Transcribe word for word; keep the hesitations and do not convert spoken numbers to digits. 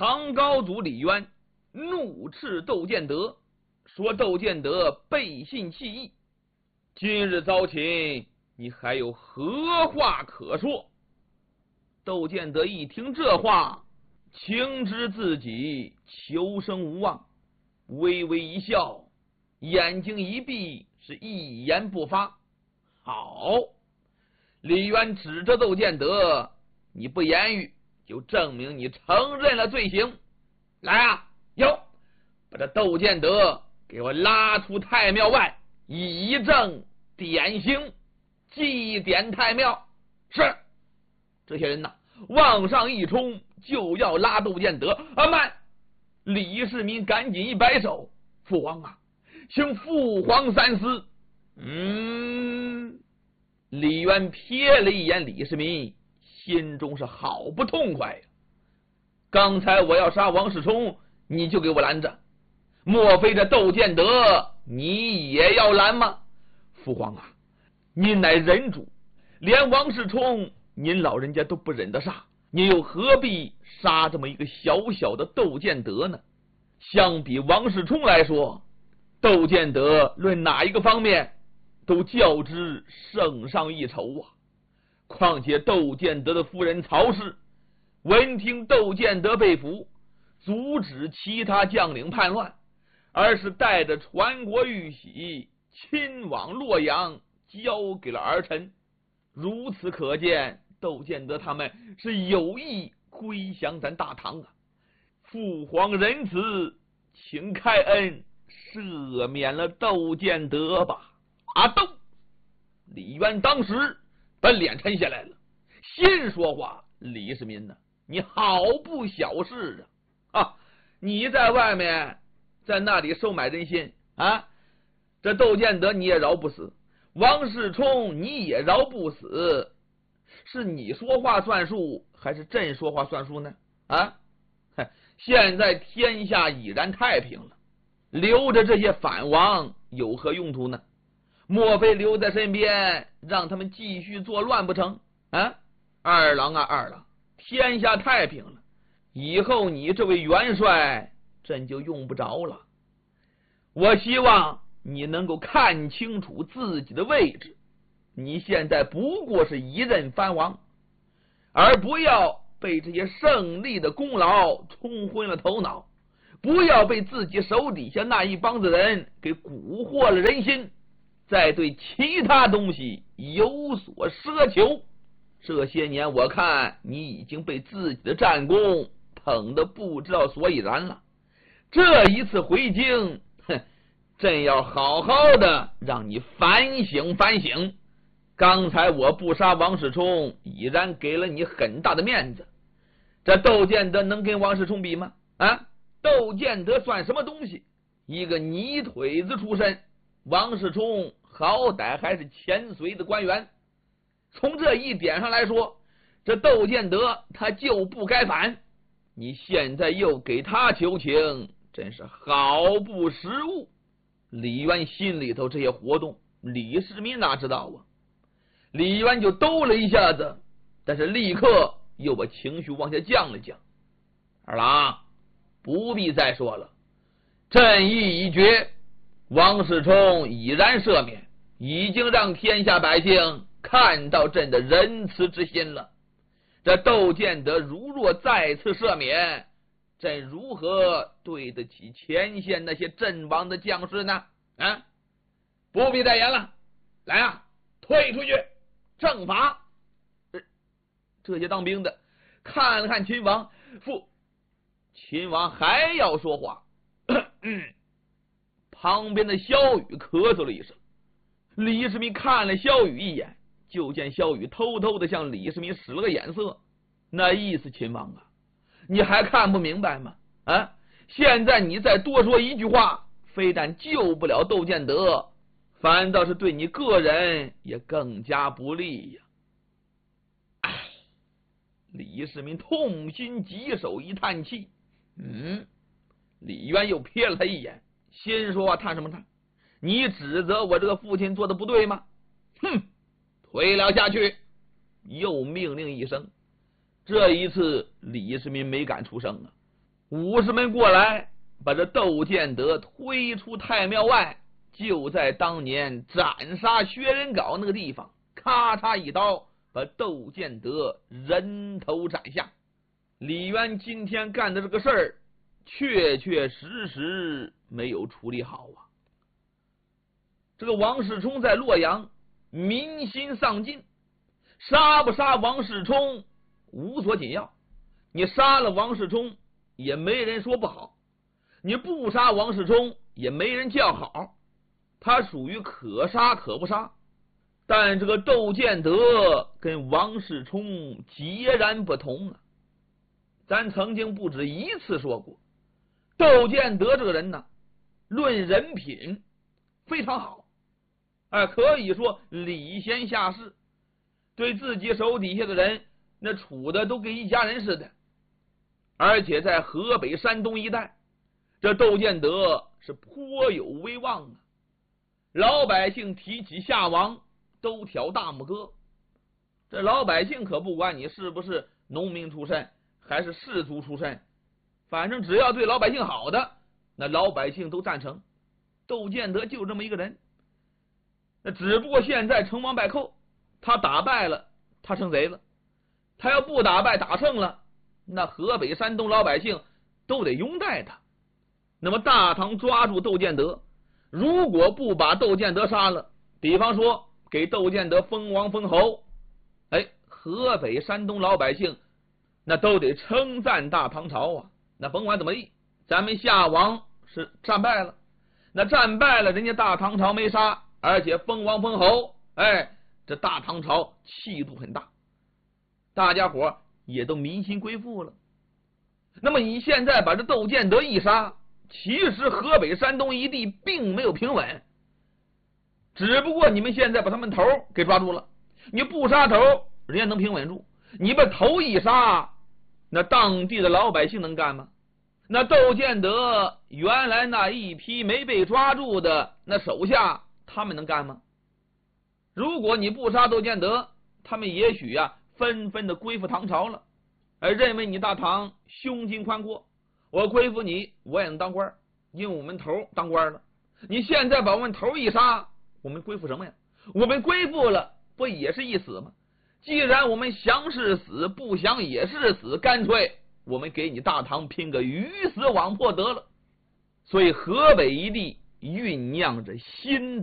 唐高祖李渊怒斥窦建德，说窦建德背信弃义，今日遭擒，你还有何话可说？窦建德一听这话，情知自己求生无望，微微一笑，眼睛一闭，是一言不发。好，李渊指着窦建德，你不言语，就证明你承认了罪行。来啊，有，把这窦建德给我拉出太庙外，以正典刑，祭典太庙。是。这些人呐，往上一冲，就要拉窦建德。啊，慢！李世民赶紧一摆手，父皇啊，请父皇三思。嗯，李渊瞥了一眼李世民，心中是好不痛快呀。刚才我要杀王世充，你就给我拦着，莫非这窦建德你也要拦吗？父皇啊，您乃仁主，连王世充您老人家都不忍得杀，你又何必杀这么一个小小的窦建德呢？相比王世充来说，窦建德论哪一个方面都较之胜上一筹啊。况且窦建德的夫人曹氏闻听窦建德被俘，阻止其他将领叛乱，而是带着传国玉玺亲往洛阳，交给了儿臣。如此可见，窦建德他们是有意归降咱大唐啊！父皇仁慈，请开恩赦免了窦建德吧！啊，窦！李渊当时把脸沉下来了，心说话：李世民呢，你好不小事啊！啊，你在外面在那里收买人心啊，这窦建德你也饶不死，王世充你也饶不死，是你说话算数还是朕说话算数呢？啊，现在天下已然太平了，留着这些反王有何用途呢？莫非留在身边让他们继续作乱不成？啊，二郎啊二郎，天下太平了，以后你这位元帅朕就用不着了。我希望你能够看清楚自己的位置，你现在不过是一任藩王，而不要被这些胜利的功劳冲昏了头脑，不要被自己手底下那一帮子人给蛊惑了人心，再对其他东西有所奢求。这些年我看你已经被自己的战功捧得不知道所以然了，这一次回京，哼，朕要好好的让你反省反省。刚才我不杀王世充，已然给了你很大的面子，这窦建德能跟王世充比吗？啊，窦建德算什么东西？一个泥腿子出身，王世充好歹还是前隋的官员。从这一点上来说，这窦建德他就不该反，你现在又给他求情，真是好不识物。李渊心里头这些活动，李世民哪知道啊？李渊就兜了一下子，但是立刻又把情绪往下降了降。二郎，不必再说了，朕意已决，王世充已然赦免，已经让天下百姓看到朕的仁慈之心了。这窦建德如若再次赦免，朕如何对得起前线那些阵亡的将士呢？啊，不必再言了，来啊，退出去正法。这些当兵的看了看秦王，父秦王还要说话。旁边的萧雨咳嗽了一声，李世民看了萧雨一眼，就见萧雨偷偷的向李世民使了个眼色，那意思，秦王啊，你还看不明白吗？啊，现在你再多说一句话，非但救不了窦建德，反倒是对你个人也更加不利呀。唉，李世民痛心疾首，一叹气。嗯，李渊又瞥了他一眼，心说叹什么叹？你指责我这个父亲做的不对吗？哼，退了下去。又命令一声，这一次李世民没敢出声啊， 武士们过来，把这窦建德推出太庙外，就在当年斩杀薛仁杲那个地方，咔嚓一刀把窦建德人头斩下。李渊今天干的这个事儿，确确实实没有处理好啊。这个王世充在洛阳民心丧尽，杀不杀王世充无所紧要，你杀了王世充也没人说不好，你不杀王世充也没人叫好，他属于可杀可不杀。但这个窦建德跟王世充截然不同啊。咱曾经不止一次说过，窦建德这个人呢，论人品非常好，哎，可以说礼贤下士，对自己手底下的人那处的都跟一家人似的。而且在河北山东一带，这窦建德是颇有威望啊，老百姓提起夏王都挑大拇哥。这老百姓可不管你是不是农民出身还是士族出身，反正只要对老百姓好的，那老百姓都赞成。窦建德就这么一个人，那只不过现在成王败寇，他打败了他成贼了，他要不打败打胜了，那河北山东老百姓都得拥戴他。那么大唐抓住窦建德，如果不把窦建德杀了，比方说给窦建德封王封侯，哎，河北山东老百姓那都得称赞大唐朝啊。那甭管怎么地，咱们夏王是战败了，那战败了人家大唐朝没杀，而且封王封侯，哎，这大唐朝气度很大，大家伙也都民心归附了。那么你现在把这窦建德一杀，其实河北山东一地并没有平稳，只不过你们现在把他们头给抓住了，你不杀头人家能平稳住，你把头一杀，那当地的老百姓能干吗？那窦建德原来那一批没被抓住的那手下，他们能干吗？如果你不杀窦建德，他们也许呀、啊、纷纷的归附唐朝了，而认为你大唐胸襟宽阔，我归附你我也能当官，因为我们头当官了。你现在把我们头一杀，我们归附什么呀？我们归附了不也是一死吗？既然我们想是死，不想也是死，干脆我们给你大唐拼个鱼死网破得了。所以河北一地酝酿着新